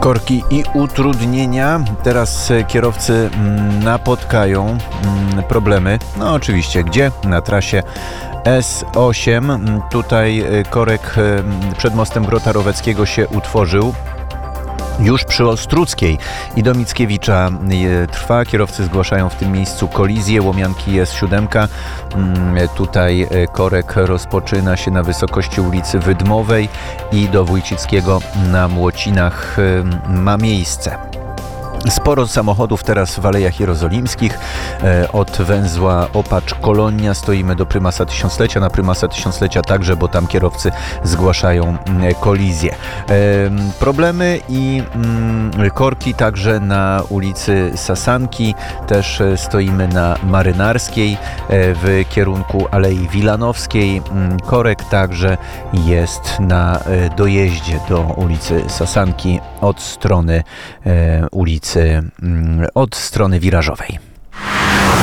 Korki i utrudnienia. Teraz kierowcy napotkają problemy. No oczywiście, gdzie? Na trasie S8. Tutaj korek przed mostem Grota Roweckiego się utworzył. Już przy Ostruckiej i do Mickiewicza trwa. Kierowcy zgłaszają w tym miejscu kolizję. Łomianki jest 7. Tutaj korek rozpoczyna się na wysokości ulicy Wydmowej i do Wójcickiego na Młocinach ma miejsce. Sporo samochodów teraz w Alejach Jerozolimskich. Od węzła Opacz-Kolonia stoimy do Prymasa Tysiąclecia. Na Prymasa Tysiąclecia także, bo tam kierowcy zgłaszają kolizję. Problemy i korki także na ulicy Sasanki. Też stoimy na Marynarskiej w kierunku Alei Wilanowskiej. Korek także jest na dojeździe do ulicy Sasanki od strony ulicy, od strony wirażowej.